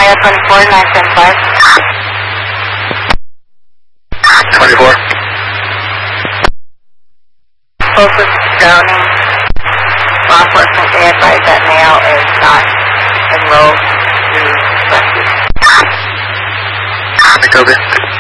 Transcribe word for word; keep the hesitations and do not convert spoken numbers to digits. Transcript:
Maya twenty-four, nine seven five. twenty-four. Closest Downing. Law enforcement, they advise that male is not enrolled to rescue. Copy.